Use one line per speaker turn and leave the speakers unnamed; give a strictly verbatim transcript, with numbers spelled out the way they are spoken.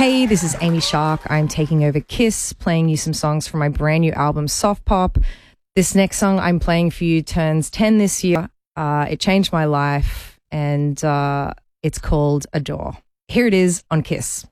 Hey, this is Amy Shark. I'm taking over KISS, playing you some songs from my brand new album, Soft Pop. This next song I'm playing for you turns ten this year. Uh, it changed my life, and uh, it's called Adore. Here it is on KISS.